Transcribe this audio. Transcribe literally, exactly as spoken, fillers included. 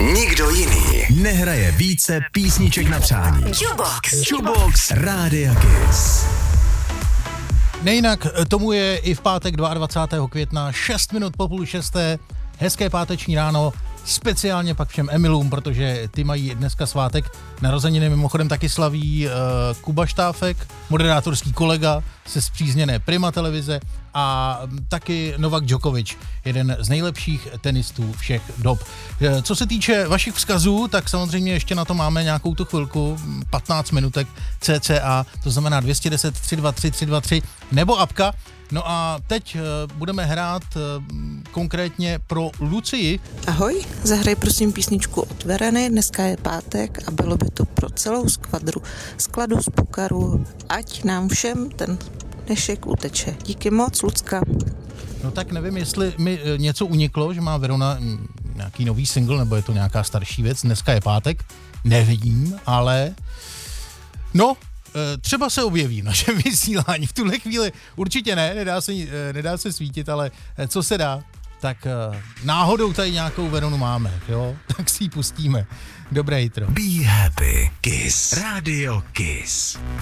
Nikdo jiný nehraje více písniček na přání. Jukebox. Jukebox Rádia Kiss. Nejinak tomu je i v pátek dvacátého druhého května, šest minut po půl šesté, hezké páteční ráno, speciálně pak všem Emilům, protože ty mají dneska svátek. Narozeniny mimochodem taky slaví uh, Kuba Štáfek, moderátorský kolega se zpřízněné Prima televize a taky Novak Djokovic, jeden z nejlepších tenistů všech dob. Co se týče vašich vzkazů, tak samozřejmě ještě na to máme nějakou tu chvilku, patnáct minutek cca, to znamená dvě stě deset tři dva tři tři dva tři nebo apka. No a teď uh, budeme hrát uh, konkrétně pro Lucii. Ahoj, zahraj prosím písničku od Vereny, dneska je pátek a bylo by to pro celou skvadru skladu z Pukaru, ať nám všem ten dnešek uteče. Díky moc, Lucka. No tak nevím, jestli mi uh, něco uniklo, že má Verona m, nějaký nový single, nebo je to nějaká starší věc, dneska je pátek, nevím, ale no, třeba se objeví v našem vysílání. V tuhle chvíli určitě ne, nedá se, nedá se svítit, ale co se dá, tak náhodou tady nějakou Veronu máme, jo? Tak si ji pustíme. Dobré jitro. Be happy. Kiss. Radio Kiss.